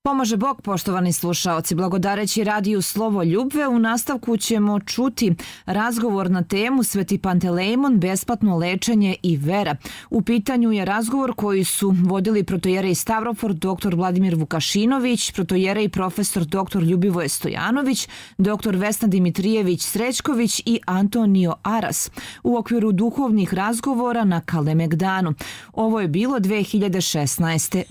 Pomaže Bog, poštovani slušaoci, blagodareći radiju Slovo Ljubve, u nastavku ćemo čuti razgovor na temu Sveti Pantelejmon, besplatno lečenje i vera. U pitanju je razgovor koji su vodili protojerej Stavrofor, dr. Vladimir Vukašinović, protojerej profesor dr. Ljubivoje Stojanović, dr. Vesna Dimitrijević-Srećković i Antonio Aras u okviru duhovnih razgovora na Kalemegdanu. Ovo je bilo 2016.